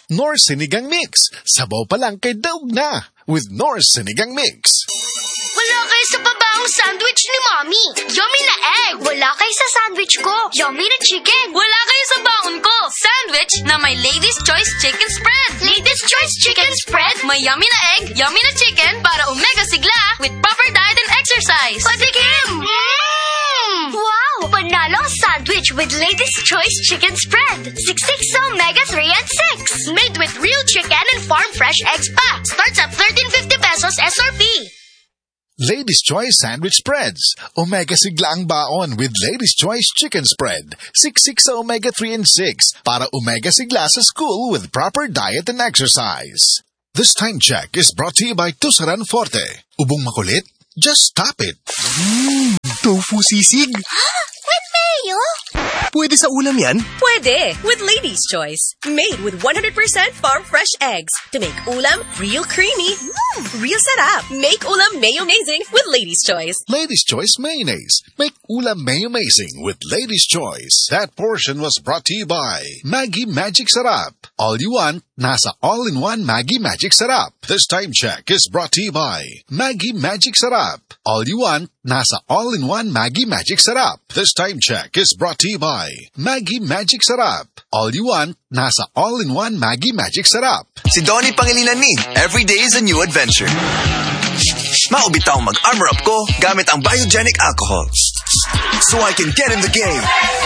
Knorr Sinigang Mix. Sabaw pa lang kay daog na with Knorr Sinigang Mix. Wala kayo sa babahong sandwich ni Mommy. Yummy na egg. Wala kayo sa sandwich ko. Yummy na chicken. Wala kayo sa baon ko. Sandwich na may Lady's Choice Chicken Spread. Lady's Choice Chicken Spread. May yummy na egg, yummy na chicken para omega sigla with proper diet and exercise. Patikim! Wow! Panalo ang sandwich with Lady's Choice Chicken Spread. 66 omega 3 and 6. Made with real chicken and farm fresh eggs pa. Starts at 13.50 pesos SRP. Ladies' Choice Sandwich Spreads. Omega sigla ang baon with Ladies' Choice Chicken Spread. 66 sa omega 3 and 6 para omega sigla sa school with proper diet and exercise. This time check is brought to you by Tusaran Forte. Ubong makulit? Just tap it. Tofu sisig. With mayo? Pwede sa ulam yan? Pwede, with Lady's Choice. Made with 100% farm fresh eggs to make ulam real creamy, real sarap. Make ulam mayo-mazing with Lady's Choice. Ladies' Choice Mayonnaise. Make ulam mayo-mazing with Ladies' Choice. That portion was brought to you by Maggie Magic Sarap. All you want, nasa all-in-one Maggie Magic Sarap. This time check is brought to you by Maggie Magic Sarap. All you want, nasa all-in-one Maggie Magic Sarap. This time check is brought to you by Maggie Magic Sarap. All you want, nasa all-in-one Maggie Magic Sarap. Si Donnie Pangilinan ni. Every day is a new adventure. Maubitaw mag-armor up ko gamit ang biogenic alcohol. So I can get in the game.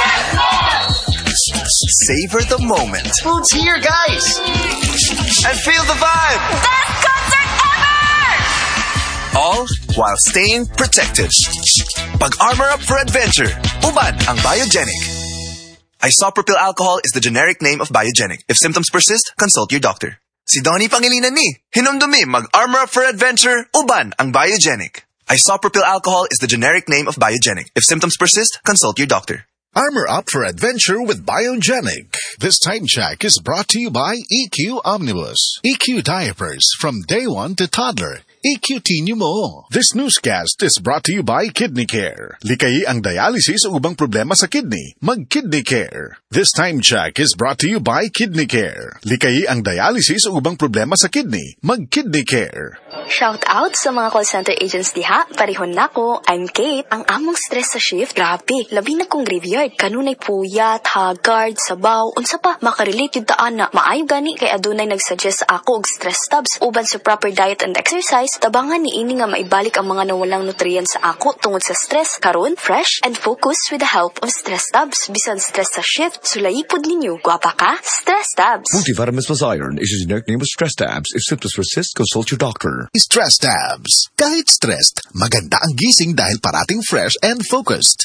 Savor the moment. Food's here, guys! And feel the vibe. Best concert ever! All while staying protected. Pag-armor up for adventure. Uban ang biogenic. Isopropyl alcohol is the generic name of biogenic. If symptoms persist, consult your doctor. Si Donnie Pangilinan ni. Hinumdumi mag-armor up for adventure. Uban ang biogenic. Isopropyl alcohol is the generic name of biogenic. If symptoms persist, consult your doctor. Armor up for adventure with Biogenic. This time check is brought to you by EQ Omnibus. EQ diapers from day 1 to toddler. EQ Tinyo Mo. This newscast is brought to you by Kidney Care. Likay ang dialysis o ubang problema sa kidney. Mag-Kidney Care. This time check is brought to you by Kidney Care. Likay ang dialysis o ubang problema sa kidney. Mag-Kidney Care. Shout out sa mga call center agents diha. Parihon nako. I'm Kate. Ang among stress sa shift, grabe. Labi na kong graveyard. Kanunay puyat, haggard, sabaw. Unsa pa, makarelate yung taan na. Maayo gani kay adunay nagsuggest sa ako og stress tabs. Uban sa proper diet and exercise, tabangan ni ini nga maibalik ang mga nawalang nutrients sa ako tungod sa stress. Karon, fresh and focused with the help of stress tabs. Bisan stress sa shift, sulaipod ninyo. Gwapa ka? Stress tabs. Multivitamins plus iron is a generic name of stress tabs. If symptoms persist, consult your doctor. Stress Tabs. Kahit stressed, maganda ang gising dahil parating fresh and focused.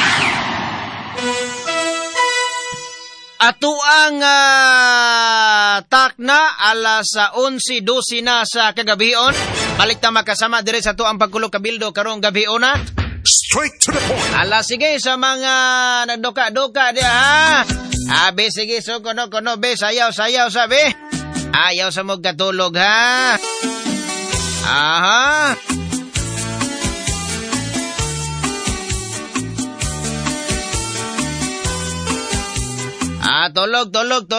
Ato ang takna alas 11:12 na sa kagabion. Balik ta makasama dire sa to ang pagkulo kabildo karong gabion na. Straight to the point. Ala sige sa mga nagduka-duka diha ha. Abe sige so kono be sayaw sabi. Ayaw sa mong katulog ha. Aha. Tulog.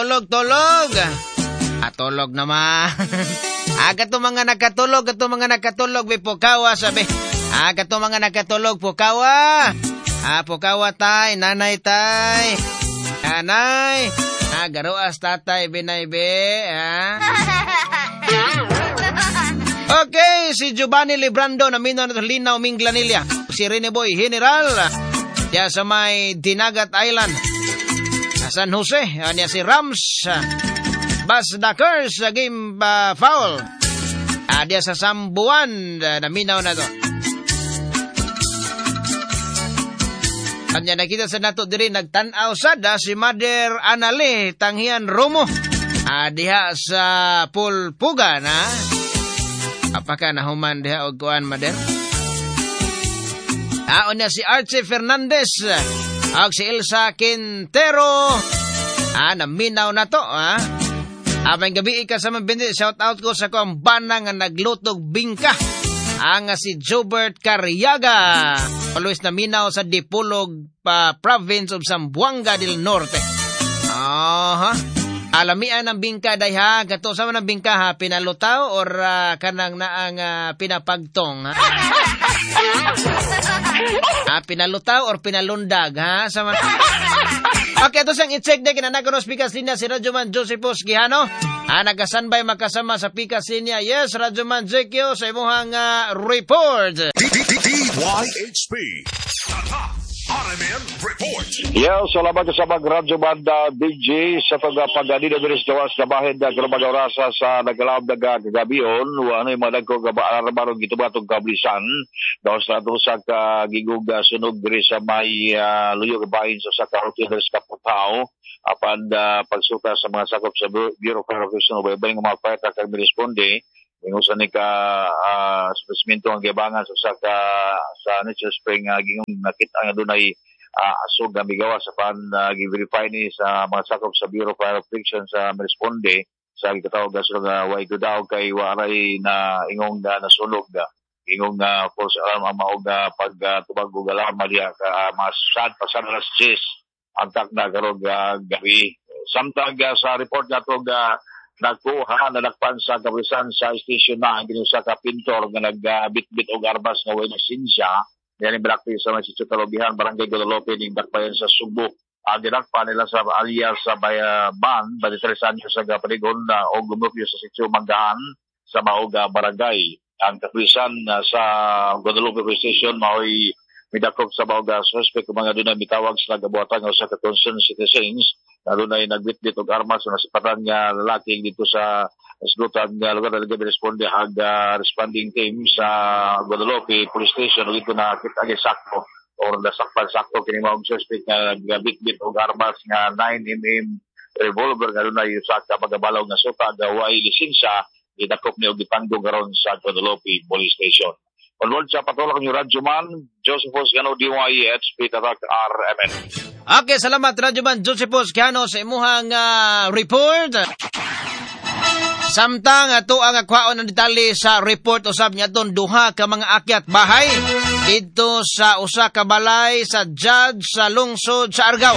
Tulog naman. Kato mga nakatulog, pukawa sabi. Kato mga nakatulog, pukawa. Pukawa tay, nanay tay. Nanay. Garuas tatay, binaybe. Okay, si Giovanni Librando na mino na Linaw Minglanilla. Si Rene Boy General. Diya sa may Dinagat Island. San Jose, niya si Rams, Bas Dakers, game foul. Diya sa Sambuan, naminaw na to. At niya nakita sa nato diri, nagtanaw sada si Mother Anale, Tanghian Romo. Diha sa Pulpugan, ha? Apaka nahuman diha og kuan, Mother? Niya si Archie Fernandez, og si Elsa Quintero. Naminaw na to, ha? Abang gabi ka sa mabindi, shout out ko sa kong bana nga naglutog bingka. Ang si Jobert Carriaga. Always naminaw sa Dipolog, province of Zamboanga del Norte. Alamian ng bingka day ha. Gato sa man ng bingka ha. Pinalutaw or kanang naang pinapagtong ha. Pinalutaw or pinalundag ha. Sama. Okay, ito siyang i-check na kinanagonos pikas linya si Radyoman Josephus Gihano. Nagasanbay makasama sa pikas linya. Yes, Radyoman Jekyo sa imuhang report. DYHP RMN Report. Yeah, salamat sa mag-radyo banda DJ sa pagpagadida bilis gawas na bahin na karabagaw rasa sa nagalawag na kagabiyon. Ano yung mga nagko gabaarabaro gito ba itong kablisan. Daos na ito sa kagigog sunog diri sa may luyo kabahin sa karotin diri sa Kaputao. Apan pagsuta sa mga sakop sa Bureau of Fire Protection o bayabay ng mga payata kag responde. Ingusan ni ka spesiminto ang gibangan sa Nature Spring gingong nakita nga dunay asog nga migawa sa pan gi-verify ni sa mga sakop sa Bureau of Fire Protection sa responde sa gitawag nga way gudaw kay waray na ingong nasunog ingong false alarm ang maog pagtubag og alarma diha ka masad pasad alas 10 ang takna karong gabi. Samtang sa report nato nagkuha na nagpan sa kapisan sa station na ang ginusa ka pintor nga nagbitbit og arbas nga way lisensya diyan ang balakti sa mga Sitio Barangay Guadalupe ning dakbayan sa Subo. Ginakpa nila sa alias sa Bayaban 23 anyos sa paligon og gumupyo sa Sitio Manggaan sa Maoga Barangay. Ang kapisan sa Guadalupe Police Station mao'y midakop sa Maoga suspect kung mga dunay mitawag sa gabuhatan nga sa concerned citizens na dunay nagbitbit og armas sa nasipatan nga lalaki dito sa isgutan nga lugar na responde hag responding team sa Guadalupe Police Station ug ito na kita gi sakto or nasakpan sakto kini mao suspect nga nagbitbit og armas nga 9mm revolver nga dunay usa ka pagabalaw nga suta nga way lisensya gidakop ni og gipandog karon sa Guadalupe Police Station. Onward sa patulong yung Radyoman Josephus Gano DYHP Tatak RMN. Okay, salamat Radyoman Josephus Gano sa imuhang report. Samtang ato ang akwaon ng detalye sa report usab niya ton duha ka mga akyat bahay dito sa usa ka balay sa Judge sa lungsod sa Argao.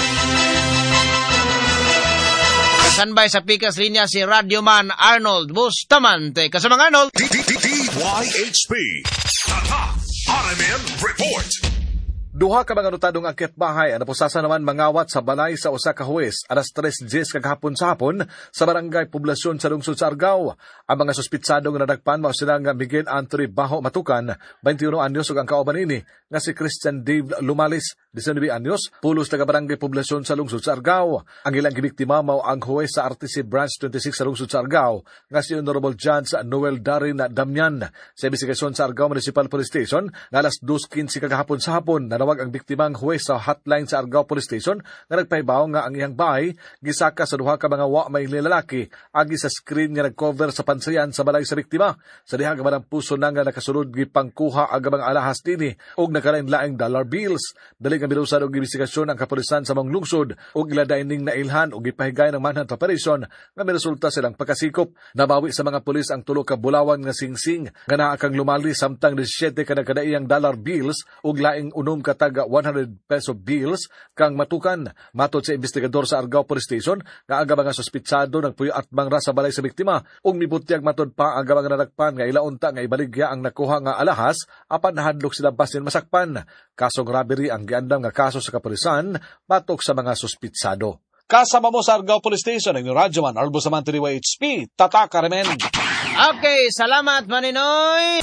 Kasanbay sa pikas linya si Radyoman Arnold Bustamante. Kasamang Arnold. DYHP RMN Report. Duha ka mga notadong akyat bahay ang napusasa naman mangawat sa balay sa usa ka huwes alas 3:10 kagahapon sa hapon sa barangay Poblasyon sa lungsod sa Argao. Ang mga suspitsadong nadagpan mao sila nga Miguel Anthony Baho Matukan, 21 anyos ug ang kauban ini nga si Christian Dave Lumalis, 19 anyos, pulos taga barangay Poblasyon sa lungsod sa Argao. Ang ilang gibiktima mao ang huwes sa RTC Branch 26 sa lungsod sa Argao nga si Honorable Judge Noel Darin Damian sa investigasyon sa Argao Municipal Police Station nga alas 2:15 kagahapon sa hapon. Nanawag ang biktimang huwes sa hotline sa Argao Police Station nga nagpahibaw nga ang iyang bahay gisaka sa duha ka mga wa may lalaki agi sa screen nga nagcover sa pansayan sa balay sa biktima. Sa diha ka man puso na nga nakasulod gipangkuha ang mga alahas dinhi ug nakalain-laing dollar bills. Dali nga binusan og investigasyon ang kapulisan sa mga lungsod ug iladain ning nailhan ug gipahigay ng manhunt operation nga miresulta silang pagkasikop. Nabawi sa mga pulis ang tulo ka bulawan nga singsing nga naa kang lumali samtang 17 ka nagkadaiyang dollar bills ug laing unom ka taga 100 peso bills kang Matukan. Matod sa investigador sa Argao Police Station nga aga mga suspitsado nagpuyo at mangra sa balay sa biktima ug mibutyag matod pa aga mga nadagpan nga ilaunta nga ibaligya ang nakuha nga alahas apan nahadlok sila basin masakpan. Kasong robbery ang giandam nga kaso sa kapulisan batok sa mga suspitsado. Kasama mo sa Argao Police Station ang Radyoman Arnold Bustamante DYHP Tatak RMN. Okay, salamat Maninoy.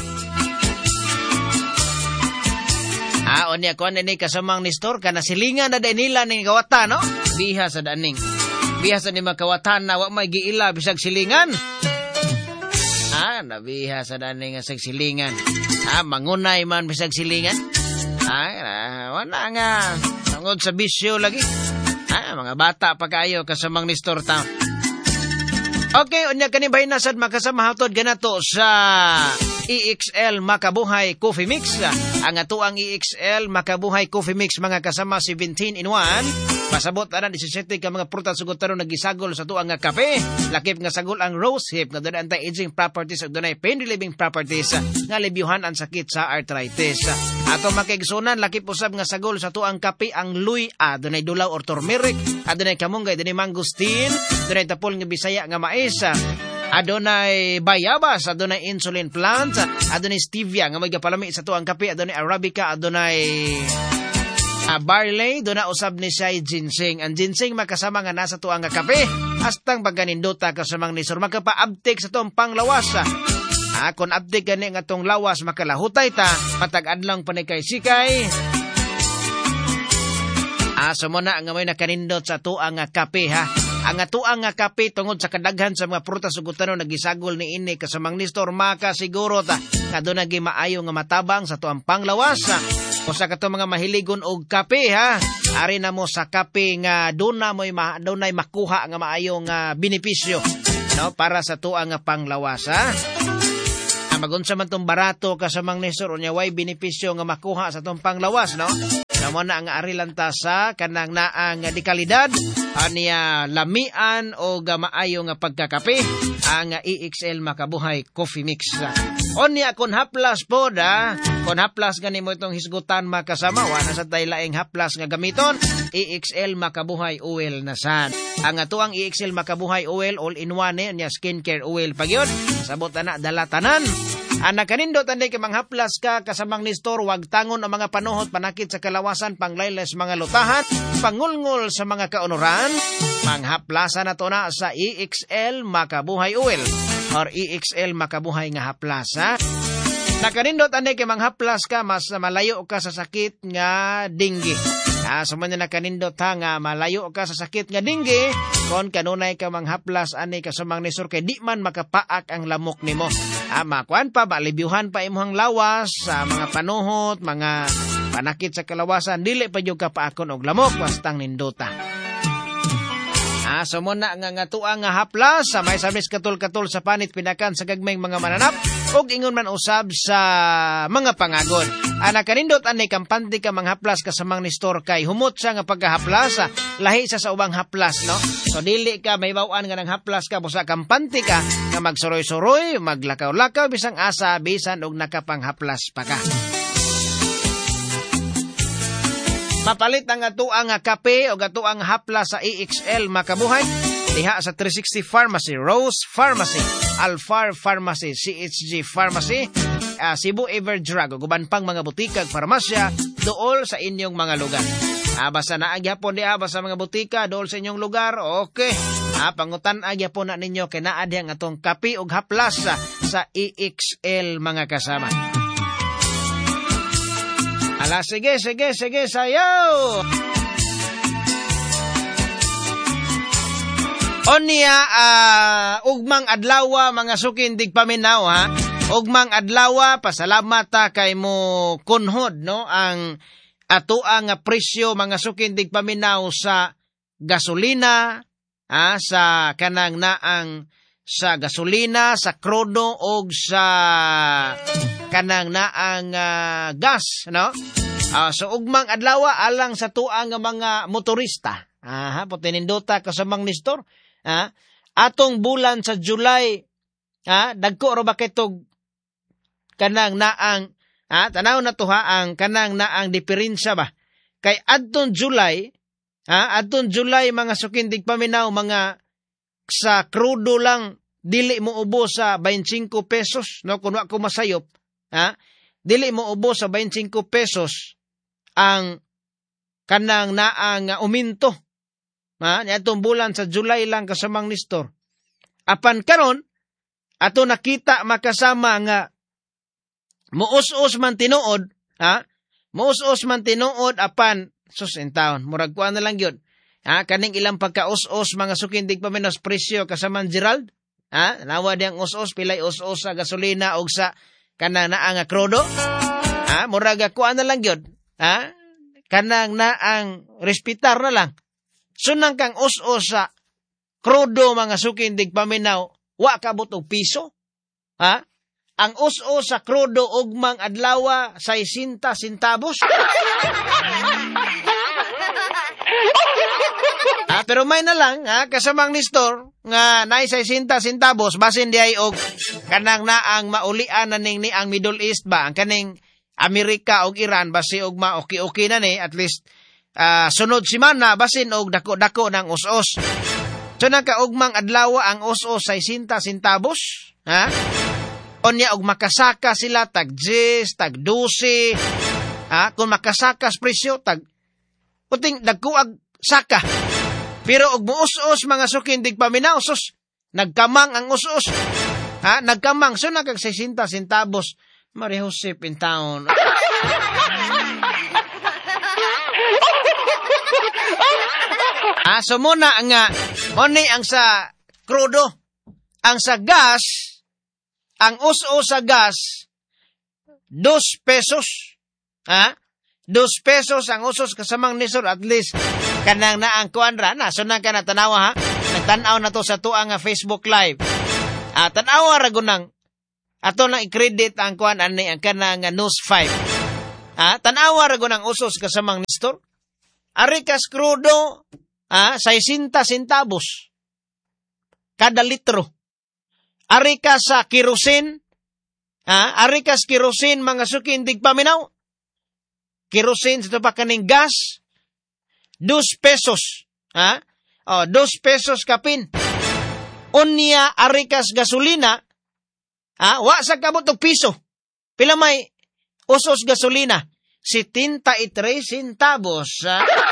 Onya ko ni kasamang ni store kana silingan na nila ning kawatan no. Biha sa daning. Biha sa ni makawatan na wa may giila bisag silingan. Nabiha sa daning nga silingan. Mangunay man bisag silingan. Wala nga. Tungod sa bisyo lagi. Mga bata pa kayo kasamang ni store ta. Okay, unya kani bahinasad makasama hatod ganato sa EXL Makabuhay Coffee Mix. Ang ato ang EXL Makabuhay Coffee Mix mga kasama 17 in 1. Pasabot ana 17 ka mga prutas sugod taron nagisagol sa tuang nga kape. Lakip nga sagol ang rose hip nga dunay anti-aging properties ug dunay pain relieving properties nga libyuhan ang sakit sa arthritis. Ato makigsunan lakip usab nga sagol sa tuang kape ang luy dunay dulaw or turmeric, dunay kamunggay, dunay mangosteen, dunay tapol nga Bisaya nga mais. Adonay bayabas, adonay insulin plant, adonay stevia nga magapalami sa tuang kape, adonay arabica, adonay barley, doon na usab ni siya ginseng. Ang ginseng makasama nga nasa tuang nga kape, hastang pagganindota kasamang nisor. Magkapa-abtik sa tuang panglawas. Kung abtik gani nga tong lawas, makalahutay ta, matag-adlang panikay-sikay. So muna nga may nakanindot sa tuang nga kape ha. Ang tuang nga kape tungod sa kadaghan sa mga prutas ug tanon nagisagol ni ini kasamang nistor makasiguro ta nga doon nagi maayo nga matabang sa tuang panglawas. O sa kato mga mahiligon og kape ha, ari na mo sa kape nga dunay makuha nga maayo nga benepisyo, no, para sa tuang nga panglawas ha. Magunsa man tong barato kasamang nisor unya way benepisyo nga makuha sa tong panglawas, no. Namo na ang arilan ta sa kanang naang dekalidad aniya lamian o maayo nga pagkakape ang EXL Makabuhay Coffee Mix. Onya kon haplas pod kon haplas gani mo itong hisgutan makasama wala sa tay laing haplas nga gamiton EXL Makabuhay Oil na sad. Ang atuang EXL Makabuhay Oil all in one nya skincare oil pagyod sabot na dalatanan. Anak kanindot anday ka manghaplas ka kasamang nistor wag tangon ang mga panuhot panakit sa kalawasan panglaylas mga lutahan pangulngol sa mga kaunoran manghaplasan nato na sa EXL Makabuhay Oil or EXL Makabuhay nga haplas ha. Nakanindot anday ka manghaplas ka mas malayo ka sa sakit nga dengue. Sumanya nakanindot ha nga malayo ka sa sakit nga dengue kon kanunay ka manghaplas ani kasamang nisor kay di man makapaak ang lamok nimo. Makuan pa balibyuhan pa imong lawas sa mga panuhot, mga panakit sa kalawasan dili pa jud ka paakon og lamok bastang nindota. So muna nga tuang nga haplas sa may sabis katul-katul sa panit pinakan sa gagmayng mga mananap ug ingon man usab sa mga pangagod. Nakanindot anay kampante ka manghaplas kasamang nistor kay humot siya nga pagkahaplas lahi sa ubang haplas, no. So dili ka may bawaan nga nang haplas ka busa kampante ka nga magsuroy-suroy, maglakaw-lakaw bisang asa bisan og nakapanghaplas pa ka. Mapalit ang atuang kape o atuang hapla sa EXL Makabuhay diha sa 360 Pharmacy, Rose Pharmacy, Alfar Pharmacy, CHG Pharmacy, Cebu Everdrug ug uban pang mga butika ug farmasya dool sa inyong mga lugar. Basta na agyapon di basta mga butika dool sa inyong lugar, okay. Pangutan agyapon na ninyo kay naa di ang atong kape ug haplas sa EXL mga kasama. Sige, sayaw! Onya, ugmang adlawa, mga sukindig paminaw, ha? Ugmang adlawa, pasalamat kay mo kunhod, no? Ang atuang presyo, mga sukindig paminaw sa gasolina, sa kanang naang sa gasolina, sa krodo, o sa kanang naang gas, no? So ugmang adlawa alang sa tuang mga motorista. Potinindota kasamang nistor. Atong bulan sa July, dagko ro ba kitog kanang naang tanaw na to ang kanang naang diferensya ba? Kay adtong July, mga sukindig paminaw mga sa krudo lang dili mo ubos sa 25 pesos, no, kuno ako masayop, dili mo ubos sa 25 pesos ang kanang naang uminto. Niadtong bulan sa July lang kasamang nistor. Apan karon ato nakita makasama nga muus-us man tinuod, muus-us man tinuod apan sus in taon, murag kuan na lang gyud. Kaning ilang pagka-us-us mga sukindig pa menos presyo kasamang Gerald. Nawa diyang us-us pilay us-us sa gasolina og sa kanang naang krodo. Murag kuan na lang gyud. Kanang naang respitar na lang. Sunang kang us-us sa krudo mga suking digpaminaw, wa kabot og piso? Ha? Ang us-us sa krudo ugmang adlaw 60 centavos. Pero may na lang, kasamang ni store, nga naay 60 centavos, basin di ay og kanang na ang maulian na ning ni ang Middle East ba, ang kaning Amerika og Iran, basi og ma-okay na ni, at least sunod simana, basin og dako-dako ng us-us. So nakaugmang adlaw ang us-us 60 centavos, ha? Onya og makasaka sila tag 10, tag 12, kung makasakas presyo tag puting dagkuag saka. Pero og muus-us mga sukin digpaminaw, sus, nagkamang ang us-us. Nagkamang, so nagkag 60 centavos. Maria Jose Pintaon. So muna nga, muna ang sa krudo, ang sa gas, ang us-us sa gas, 2 pesos. 2 pesos ang usos kasamang nisor, at least kanang na ang kuanra na. So nang ka na tanawa, nagtanaw na to sa tuang Facebook Live. Tanawa ra gunang ato lang i-credit ang kuan ani ang kanang News 5. Tanawa ra gunang usos kasamang nistor. Arikas krudo 60 centavos kada litro. Arikas sa kerosene, arikas kerosene mga sukin digpaminaw. Kerosene sa pa kaning gas, 2 pesos. 2 pesos kapin. Unya arikas gasolina, wa sa kabot og piso. Pila may usos gasolina? 73 centavos.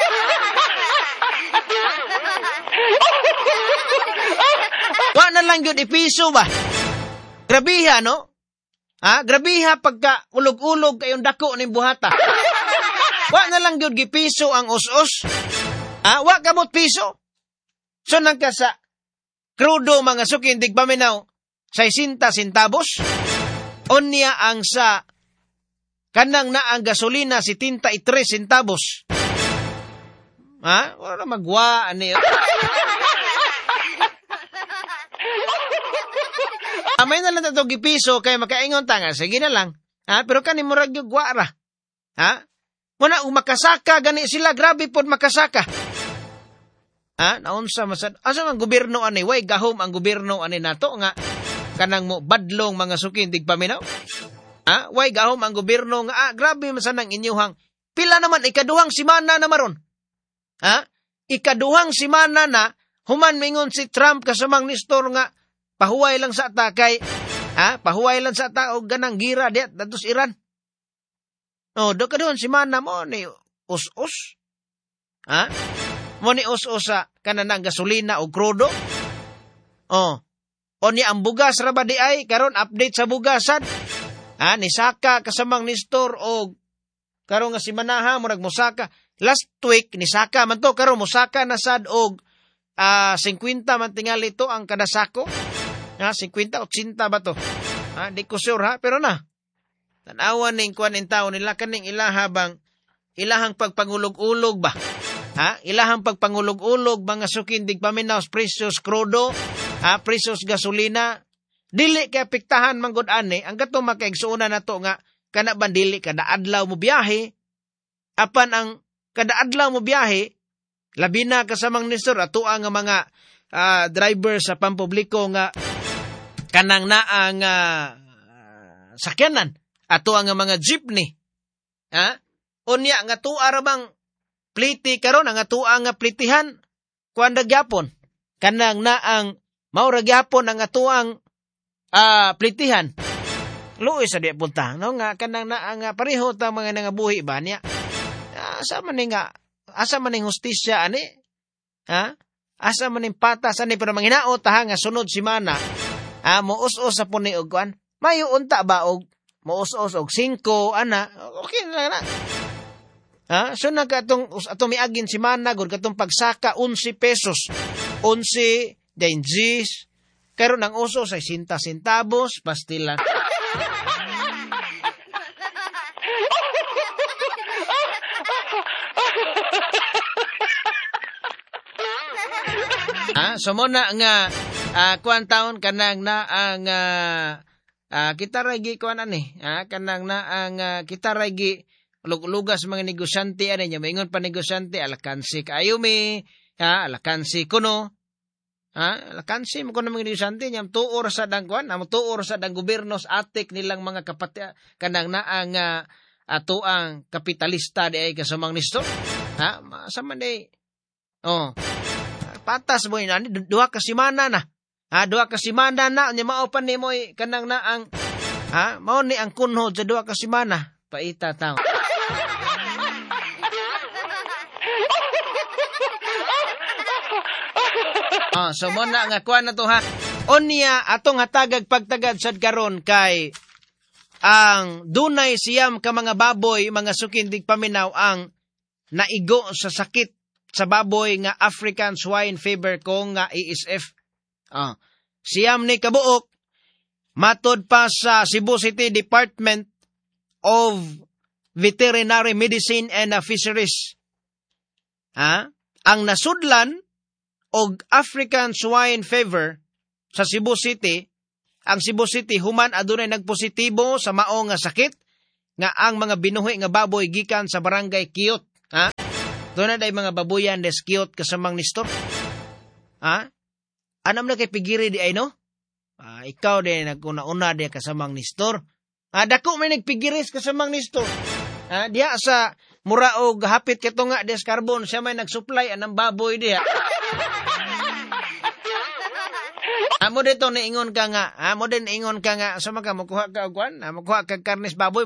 Wa na lang yun ipiso ba? Grabiha, no? Grabiha pagka ulog-ulog kayong dako ng buhata. Wa na lang yun gipiso ang us-us. Wa kamot piso. So nagka sa krudo mga sukin digpaminaw 60 centavos. Onya ang sa kanang na ang gasolina 73 centavos. Wala magwa ani. Amay na lang ito gipiso kaya makaingon tanga. Sige na lang. Pero kanin mo rag yung gwara. Muna, makasaka, gani sila, grabe po makasaka. Naunsa masad. Asa ang gobyerno ani? Way gahom ang gobyerno ani nato nga kanang mo badlong mga sukin digpaminaw. Way gahom ang gobyerno nga grabe masan ang inyuhang. Pila naman ikaduhang simana na maron. Ikaduhang simana na human mingon si Trump kasamang nistor nga pahuway lang sa ata kay pahuway lang sa ata og ganang gira diat dados Iran. Do kadon si mana mo ni us-us. Mo ni us-us sa kanang gasolina o krudo. O ni ang bugas ra ba di ay karon update sa bugasan. Ni saka kasamang ni store og karon nga si manaha murag mosaka. Last week ni saka man to karon mosaka na sad og 50 man tingali to ang kada sako. 50 80 ba to? Di ko sure pero na. Tanawan ning kuan in taon nila kaning ilahabang ilahang pagpangulog-ulog ba? Ilahang pagpangulog-ulog mga sukin digpaminaw presyos krudo, presyos gasolina. Dili kay apektahan man gud ani ang gato makaigsuuna nato nga kana bandili kada adlaw mo biyahe. Apan ang kada adlaw mo biyahe labi na kasamang nisor ato ang mga driver sa pampubliko nga kanang na ang sakyanan. Ato ang mga jeepney. Unya nga tuwa ra bang pliti karon ang atuwa nga plitihan kuan ra gyapon. Kanang na ang maura gyapon ang atuang plitihan. Luoy sa di punta no nga kanang na ang pareho ta mga nangabuhi ba niya. Asa man ning hustisya ani? Asa man ning patas ani pero manghinaot ta nga sunod simana. Muus-us sa puni og kuan. Mayo unta ba og muus-us og 5 ana. Okay na. So nagkatong atong miagin simana gud katong pagsaka 11 pesos. 11 denjis. Karon ang uso 60 centavos pastila. So mo na nga kuan taon kanang na ang kita ragi kuan ani. Kanang na ang kita ragi lugas mga negosyante ani nya maingon pa negosyante alakansi kaayo mi alakansi kuno. Alakansi mo kuno mga negosyante nya tuor sa dangkuan, tuor sa dang gobyerno sa atik nilang mga kanang na ang ato ang kapitalista di ay kasamang nisto. Sama day. Patas mo yun. Dua ka simana na. 2 ka simana na. Maupan ni mo kanang na ang mao ni ang kunhod sa 2 ka simana. Paita tao. So mo na nga kuha na to ha. Onya atong hatagag pagtagad sad karon kay ang dunay siyam ka mga baboy, mga sukindig paminaw ang naigo sa sakit sa baboy nga African swine fever ko nga ASF. Siyam ni kabuok matod pa sa Cebu City Department of Veterinary Medicine and Fisheries. Ang nasudlan og African swine fever sa Cebu City, ang Cebu City human adunay nagpositibo sa mao nga sakit nga ang mga binuhi nga baboy gikan sa barangay Kiyot. Doon na day mga babuyan des Kiyot kasamang nistor. Anam na kay pigiri di ay no? Ikaw din naguna-una di kasamang nistor. Dako may nagpigiris kasamang nistor. Diya sa mura og hapit kito nga des carbon siya may nagsupply anang baboy diya. Amo dito niingon ka nga, sa mga makuha ka og kwan, makuha ka karnes baboy,